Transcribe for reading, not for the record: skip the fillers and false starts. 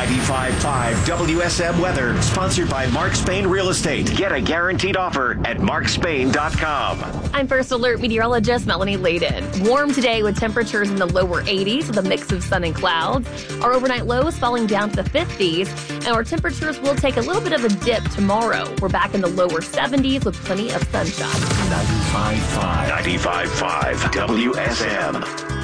95.5 WSM weather, sponsored by Mark Spain Real Estate. Get a guaranteed offer at markspain.com. I'm First Alert meteorologist Melanie Layden. Warm today with temperatures in the lower 80s with a mix of sun and clouds. Our overnight lows falling down to the 50s, and our temperatures will take a little bit of a dip tomorrow. We're back in the lower 70s with plenty of sunshine. 95.5 WSM.